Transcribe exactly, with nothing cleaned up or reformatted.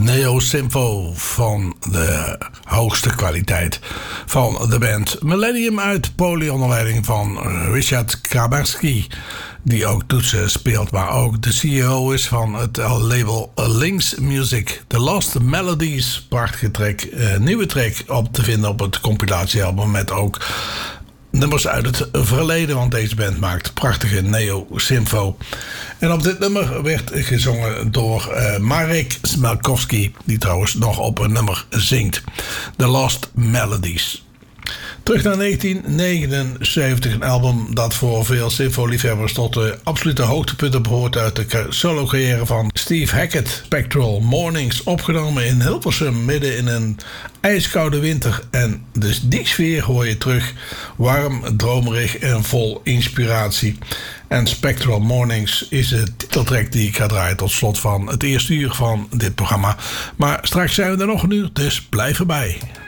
Neo Sympho van de hoogste kwaliteit van de band Millennium uit Polen onder leiding van Richard Krabarski, die ook toetsen speelt, maar ook de C E O is van het label Lynx Music. The Lost Melodies, prachtige track, uh, nieuwe track op te vinden op het compilatiealbum met ook nummers uit het verleden, want deze band maakt prachtige Neo Sympho. En op dit nummer werd gezongen door uh, Marek Smelkowski, die trouwens nog op een nummer zingt. The Lost Melodies. Terug naar negentien negenenzeventig, een album dat voor veel symfoliefhebbers tot de absolute hoogtepunten behoort uit de solo-carrière van Steve Hackett. Spectral Mornings, opgenomen in Hilversum midden in een ijskoude winter. En dus die sfeer hoor je terug, warm, dromerig en vol inspiratie. En Spectral Mornings is de titeltrack die ik ga draaien tot slot van het eerste uur van dit programma. Maar straks zijn we er nog een uur, dus blijf erbij.